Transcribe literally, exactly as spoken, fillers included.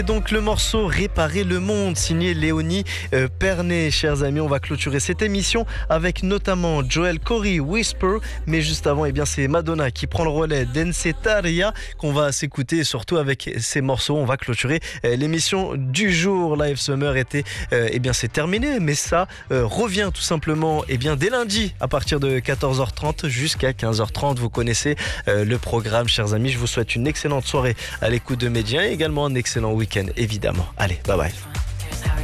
Donc le morceau Réparer le monde signé Léonie euh, Pernet. Chers amis, on va clôturer cette émission avec notamment Joel Corey, Whisper, mais juste avant, eh bien, c'est Madonna qui prend le relais d'Ensetaria qu'on va s'écouter, et surtout avec ces morceaux on va clôturer euh, l'émission du jour. Live Summer était euh, eh bien c'est terminé, mais ça euh, revient tout simplement eh bien dès lundi à partir de quatorze heures trente jusqu'à quinze heures trente. Vous connaissez euh, le programme, chers amis. Je vous souhaite une excellente soirée à l'écoute de Média et également un excellent week-end évidemment. Allez, bye bye.